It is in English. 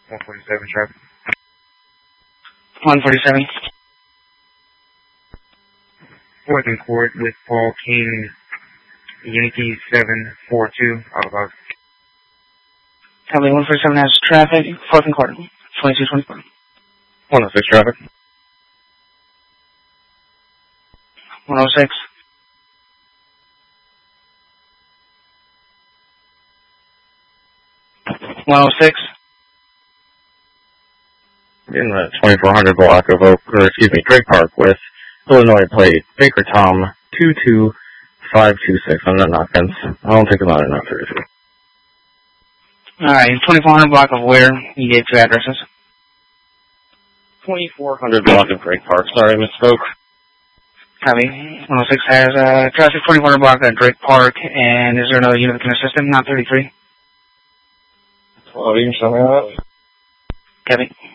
147 traffic. 147. 4th and Court with Paul King, Yankee 742, out of box. Copy, 147 has traffic, 4th and Court, 2224. 106 traffic. 106. 106. In the 2400 block of Drake Park with Illinois plate, Baker Tom 22526 on that knock fence. I don't think about it enough for you. Alright, 2400 block of where? You gave 2 addresses. 2400 block of Drake Park. Sorry, I misspoke. Copy. 106 has traffic 2400 block at Drake Park, and is there another unit that can assist him? Not 33. Well, you can show me that. Copy.